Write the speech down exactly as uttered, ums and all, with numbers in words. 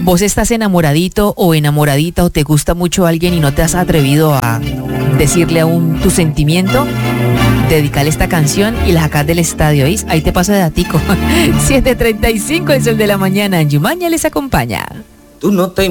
vos estás enamoradito o enamoradita o te gusta mucho alguien y no te has atrevido a decirle aún tu sentimiento, dedicarle esta canción y la sacás del estadio, ¿oís? Ahí te pasa de datico. siete treinta y cinco, el sol de la mañana. En Yumaña les acompaña. Tú no te